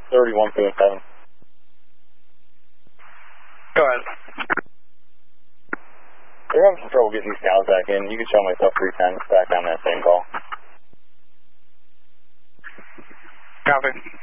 31.7. Go ahead. We're having some trouble getting these cows back in. You can show myself 310 back on that same call. Copy.